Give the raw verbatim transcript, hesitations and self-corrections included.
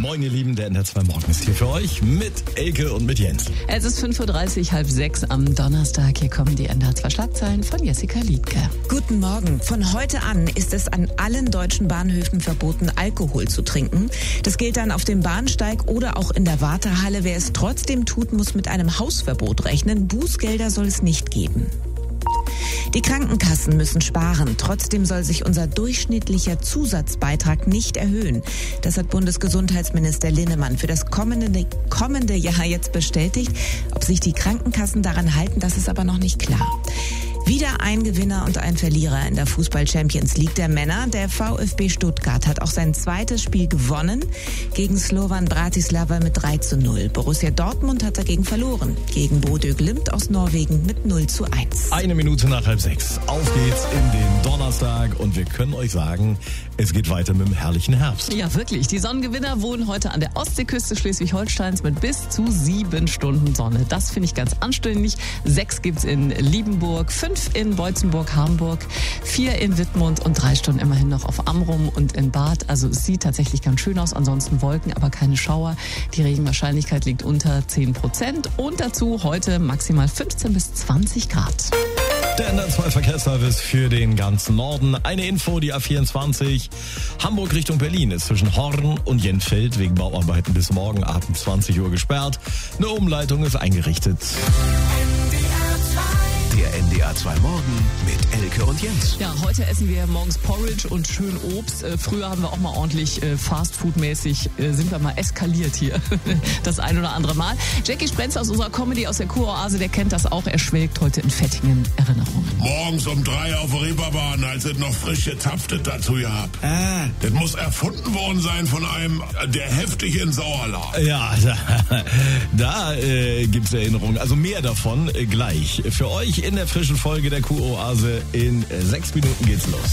Moin ihr Lieben, der N D R zwei Morgen ist hier für euch mit Elke und mit Jens. Es ist fünf Uhr dreißig, halb sechs am Donnerstag. Hier kommen die N D R zwei Schlagzeilen von Jessica Liedke. Guten Morgen. Von heute an ist es an allen deutschen Bahnhöfen verboten, Alkohol zu trinken. Das gilt dann auf dem Bahnsteig oder auch in der Wartehalle. Wer es trotzdem tut, muss mit einem Hausverbot rechnen. Bußgelder soll es nicht geben. Die Krankenkassen müssen sparen. Trotzdem soll sich unser durchschnittlicher Zusatzbeitrag nicht erhöhen. Das hat Bundesgesundheitsminister Linnemann für das kommende, kommende Jahr jetzt bestätigt. Ob sich die Krankenkassen daran halten, das ist aber noch nicht klar. Wieder ein Gewinner und ein Verlierer in der Fußball-Champions League der Männer. Der VfB Stuttgart hat auch sein zweites Spiel gewonnen gegen Slovan Bratislava mit drei zu null. Borussia Dortmund hat dagegen verloren gegen Bodø Glimt aus Norwegen mit null zu eins. Eine Minute nach halb sechs. Auf geht's in den Donnerstag und wir können euch sagen, es geht weiter mit dem herrlichen Herbst. Ja, wirklich. Die Sonnengewinner wohnen heute an der Ostseeküste Schleswig-Holsteins mit bis zu sieben Stunden Sonne. Das finde ich ganz anständig. Sechs gibt's in Liebenburg, fünf in Beutzenburg, Hamburg, vier in Wittmund und drei Stunden immerhin noch auf Amrum und in Bad. Also es sieht tatsächlich ganz schön aus. Ansonsten Wolken, aber keine Schauer. Die Regenwahrscheinlichkeit liegt unter zehn Prozent. Und dazu heute maximal fünfzehn bis zwanzig Grad. Der N D R zwei Verkehrsservice für den ganzen Norden. Eine Info, die A vierundzwanzig Hamburg Richtung Berlin ist zwischen Horn und Jenfeld wegen Bauarbeiten bis morgen Abend zwanzig Uhr gesperrt. Eine Umleitung ist eingerichtet. Der N D R zwei Morgen mit Elke und Jens. Ja, heute essen wir morgens Porridge und schön Obst. Äh, früher haben wir auch mal ordentlich äh, Fastfood-mäßig, äh, sind wir mal eskaliert hier. Das ein oder andere Mal. Jackie Sprenz aus unserer Comedy aus der Kuroase, der kennt das auch. Er schwelgt heute in fettigen Erinnerungen. Morgens um drei auf der Reeperbahn, als es noch frisch gezapftet dazu gehabt. Ah. Das muss erfunden worden sein von einem, der heftig in Sauer lag. Ja, da, da äh, gibt's Erinnerungen. Also mehr davon äh, gleich. Für euch in der frischen Folge der Kuroase in äh, sechs Minuten geht's los.